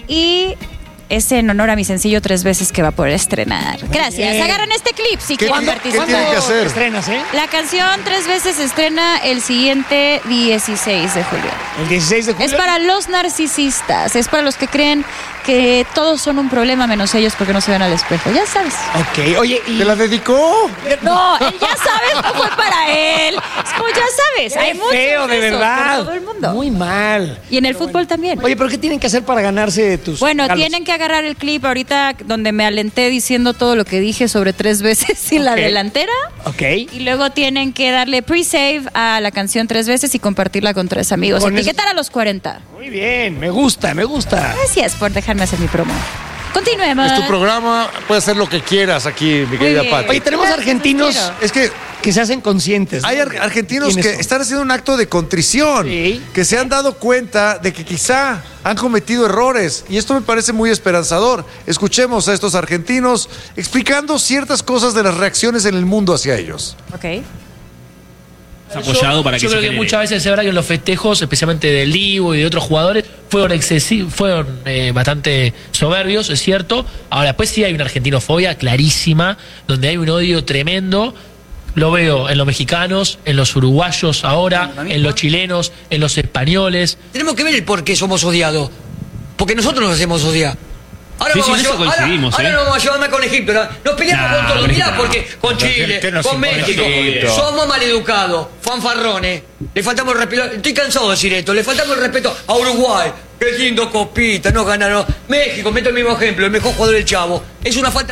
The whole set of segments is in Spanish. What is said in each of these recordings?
Y es en honor a mi sencillo 3 veces que va a poder estrenar. Gracias. bien. Agarran este clip si ¿Qué quieren tiene que participar. hacer? Estrenas, ¿eh? La canción 3 veces se estrena el siguiente 16 de julio. El 16 de julio. Es para los narcisistas, es para los que creen que todos son un problema menos ellos porque no se ven al espejo. Ya sabes. Ok, oye, y... ¿Te la dedicó? No, él ya sabes, no fue para él. Es como ya sabes, hay muchos feo, de besos verdad. por todo el mundo. Muy mal. Y en el fútbol también. Oye, ¿pero qué tienen que hacer para ganarse tus Bueno, regalos? tienen que agarrar el clip ahorita donde me alenté diciendo todo lo que dije sobre 3 veces y la Ok. delantera. Ok. Y luego tienen que darle pre-save a la canción 3 veces y compartirla con 3 amigos. Con Etiquetar a los 40. Muy bien, me gusta, me gusta. Gracias por dejarme hacer mi promo. Continuemos. Es tu programa, puedes hacer lo que quieras aquí, mi querida bien. Pati. Oye, tenemos Gracias, argentinos quiero. Es que que se hacen conscientes. ¿no? hay argentinos ¿Quiénes que son? están haciendo un acto de contrición, Sí. que se han dado cuenta de que quizá han cometido errores, y esto me parece muy esperanzador. Escuchemos a estos argentinos explicando ciertas cosas de las reacciones en el mundo hacia ellos. Ok. Apoyado para que yo se creo que genere. muchas veces es verdad que en los festejos, especialmente del Divo y de otros jugadores, fueron bastante soberbios, es cierto. Ahora, después sí hay una argentinofobia clarísima, donde hay un odio tremendo. Lo veo en los mexicanos, en los uruguayos ahora, en los chilenos, en los españoles. Tenemos que ver el por qué somos odiados. Porque nosotros nos hacemos odiar. Ahora Sí, sí, vamos en eso coincidimos, ahora ¿eh? nos vamos a llevar más con Egipto. ¿No? Nos peleamos Nah, con todo. con Mirá, Egipto no. porque con Chile, ¿Qué nos con importa México, Egipto? somos maleducados, fanfarrones. Le faltamos el respeto. Estoy cansado de decir esto. Le faltamos el respeto a Uruguay. Qué lindo copita, nos ganaron. México, meto el mismo ejemplo, el mejor jugador del Chavo. Es una falta.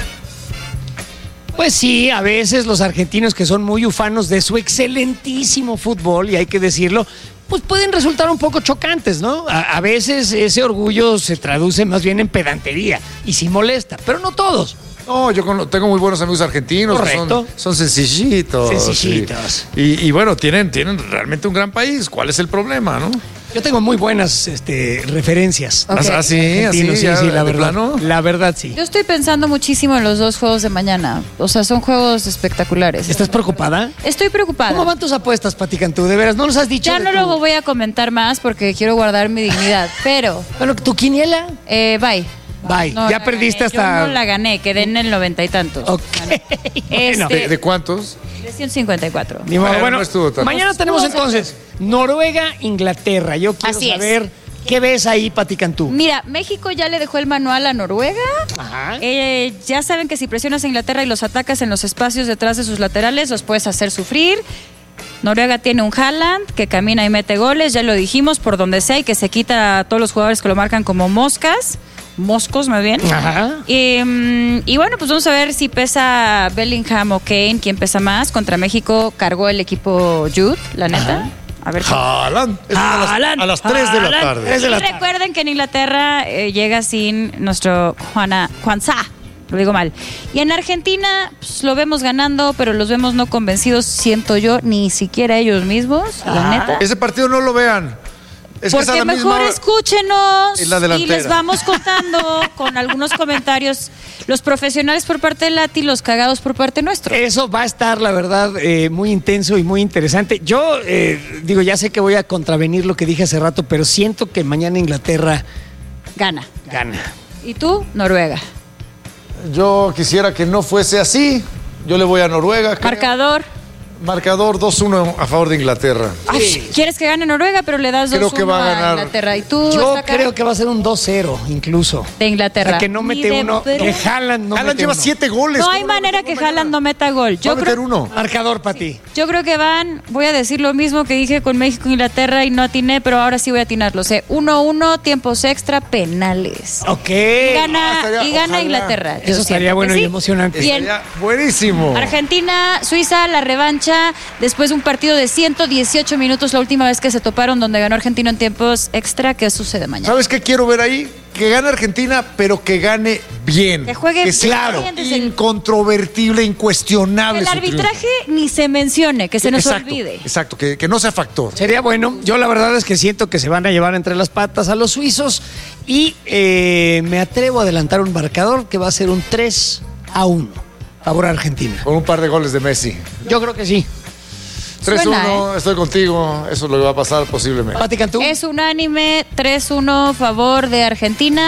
Pues sí, a veces los argentinos que son muy ufanos de su excelentísimo fútbol, y hay que decirlo, pues pueden resultar un poco chocantes, ¿no? A veces ese orgullo se traduce más bien en pedantería y sí molesta, pero no todos. No, yo tengo muy buenos amigos argentinos. Correcto. Son sencillitos. Sencillitos. Y bueno, tienen realmente un gran país. ¿Cuál es el problema, no? Yo tengo muy buenas referencias. Ok. Así, Argentinos, ya, sí, la de verdad. plano. La verdad, sí. Yo estoy pensando muchísimo en los 2 juegos de mañana. O sea, son juegos espectaculares. ¿Estás preocupada? Estoy preocupada. ¿Cómo van tus apuestas, Pati Cantú? De veras, no nos has dicho. Ya de no tu- lo voy a comentar más porque quiero guardar mi dignidad. Pero, Bueno, tu quiniela. bye. Bye. No Ya la perdiste gané. hasta. Yo no la gané, quedé en el 90 y tantos. Ok. Bueno, Este, ¿De cuántos? de 154. Ni modo. Bueno, Bueno, no estuvo tan- mañana tenemos entonces Noruega-Inglaterra. Yo quiero Así es. saber qué ves ahí, Pati Cantú. Mira, México ya le dejó el manual a Noruega. Ajá. Ya saben que si presionas a Inglaterra y los atacas en los espacios detrás de sus laterales, los puedes hacer sufrir. Noruega tiene un Haaland que camina y mete goles, ya lo dijimos, por donde sea, y que se quita a todos los jugadores que lo marcan como moscos más bien. Ajá. Y bueno, pues vamos a ver si pesa Bellingham o Kane, quién pesa más. Contra México cargó el equipo Jude, la neta. A ver. Haaland. Es a las 3 de la Haaland. tarde. Tres de la Y recuerden que en Inglaterra llega sin nuestro Juanza. Lo digo mal. Y en Argentina pues, lo vemos ganando, pero los vemos no convencidos, siento yo, ni siquiera ellos mismos, la neta. Ese partido no lo vean. Es que es a Porque la mejor misma- escúchenos en la y delantera. les vamos contando con algunos comentarios, los profesionales por parte de Lati, los cagados por parte nuestro. Eso va a estar, la verdad, muy intenso y muy interesante. Yo digo, ya sé que voy a contravenir lo que dije hace rato, pero siento que mañana Inglaterra Gana. gana. ¿Y tú? Noruega. Yo quisiera que no fuese así. Yo le voy a Noruega. creo. Marcador. Marcador 2-1 a favor de Inglaterra. Ay, ¿quieres que gane Noruega? Pero le das 2-1 Creo que va a ganar. Inglaterra. ¿Y tú? Yo Estaca? creo que va a ser un 2-0 incluso. De Inglaterra. O sea, que no Ni mete de uno, broma. que Haaland no Haaland mete lleva uno. 7 goles. No hay ¿Cómo manera que Haaland no meta gol. Va a meter uno. Marcador para ti. Yo creo que voy a decir lo mismo que dije con México e Inglaterra y no atiné, pero ahora sí voy a atinarlo. 1-1, tiempos extra, penales. Ok. Gana ojalá. Inglaterra. Eso Yo estaría siento bueno que y sí. emocionante. Bien. Estaría buenísimo. Argentina, Suiza, la revancha después de un partido de 118 minutos, la última vez que se toparon, donde ganó Argentina en tiempos extra. ¿Qué sucede mañana? ¿Sabes qué quiero ver ahí? Que gane Argentina, pero que gane bien. Que juegue sea bien desde el- incontrovertible, incuestionable. El su arbitraje ni se mencione, que se nos triunfo. olvide. Exacto, que no sea factor. Sería bueno. Yo la verdad es que siento que se van a llevar entre las patas a los suizos y me atrevo a adelantar un marcador que va a ser un 3-1. Favor a Argentina. Con un par de goles de Messi. Yo creo que sí. 3-1, Suena, estoy contigo. Eso es lo que va a pasar posiblemente. Pati Cantú. Es unánime, 3-1 favor de Argentina.